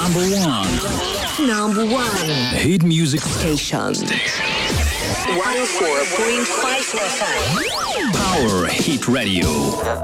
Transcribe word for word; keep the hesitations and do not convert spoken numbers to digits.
number one. Number one. Hit music Station. one oh four point five F M. Power Hit Radio.